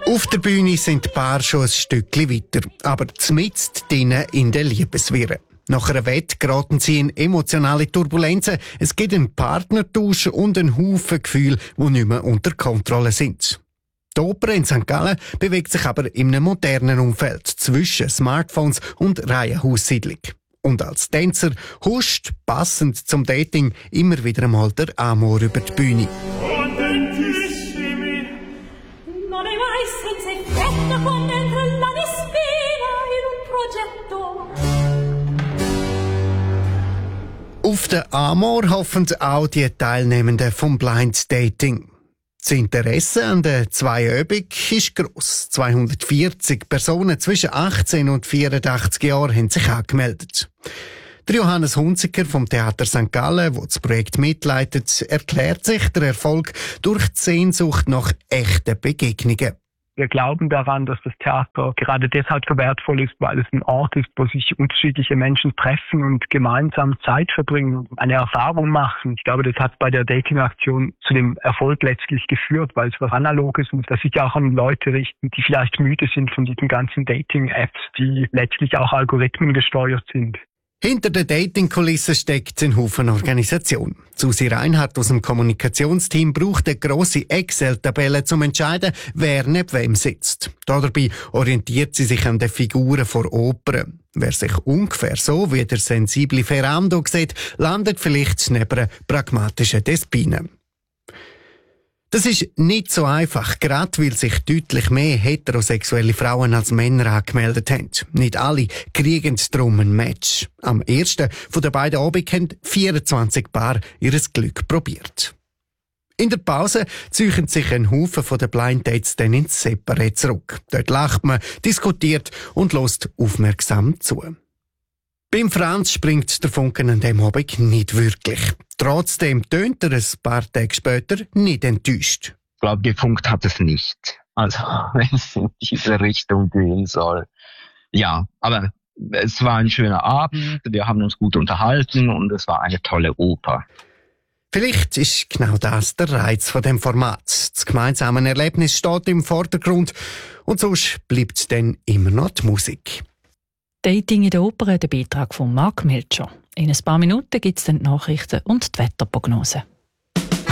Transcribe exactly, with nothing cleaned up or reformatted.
Auf der Bühne sind die Paare schon ein Stückchen weiter, aber zmitzt drinnen in der Liebeswirre. Nach einer Wette geraten sie in emotionale Turbulenzen. Es gibt einen Partnertausch und einen Haufen Gefühle, die nicht mehr unter Kontrolle sind. Die Oper in Sankt Gallen bewegt sich aber in einem modernen Umfeld zwischen Smartphones und Reihenhaussiedlung. Und als Tänzer huscht, passend zum Dating, immer wieder einmal der Amor über die Bühne. Auf den Amor hoffen auch die Teilnehmenden vom Blind Dating. Das Interesse an der Zwei-Übung ist gross. zweihundertvierzig Personen zwischen achtzehn und vierundachtzig Jahren haben sich angemeldet. Der Johannes Hunziker vom Theater Sankt Gallen, der das Projekt mitleitet, erklärt sich der Erfolg durch die Sehnsucht nach echten Begegnungen. Wir glauben daran, dass das Theater gerade deshalb so wertvoll ist, weil es ein Ort ist, wo sich unterschiedliche Menschen treffen und gemeinsam Zeit verbringen und eine Erfahrung machen. Ich glaube, das hat bei der Dating-Aktion zu dem Erfolg letztlich geführt, weil es was Analoges ist und dass sich auch an Leute richten, die vielleicht müde sind von diesen ganzen Dating-Apps, die letztlich auch Algorithmen gesteuert sind. Hinter der Dating-Kulisse steckt ein Haufen Organisation. Susi Reinhardt aus dem Kommunikationsteam braucht eine grosse Excel-Tabelle, um zu entscheiden, wer neben wem sitzt. Dabei orientiert sie sich an den Figuren vor Opern. Wer sich ungefähr so wie der sensible Ferrando sieht, landet vielleicht neben einer pragmatischen Despina. Das ist nicht so einfach, gerade weil sich deutlich mehr heterosexuelle Frauen als Männer angemeldet haben. Nicht alle kriegen darum ein Match. Am ersten von den beiden Abend haben vierundzwanzig Paare ihr Glück probiert. In der Pause ziehen sich ein Haufen von den Blind Dates dann ins Separé zurück. Dort lacht man, diskutiert und hört aufmerksam zu. Beim Franz springt der Funken an dem Abend nicht wirklich. Trotzdem tönt er ein paar Tage später nicht enttäuscht. Ich glaube, gefunkt hat es nicht. Also, wenn es in diese Richtung gehen soll. Ja, aber es war ein schöner Abend, wir haben uns gut unterhalten und es war eine tolle Oper. Vielleicht ist genau das der Reiz von dem Format. Das gemeinsame Erlebnis steht im Vordergrund und sonst bleibt dann immer noch die Musik. Dating in der Oper, der Beitrag von Mark Melcher. In ein paar Minuten gibt es dann die Nachrichten und die Wetterprognose.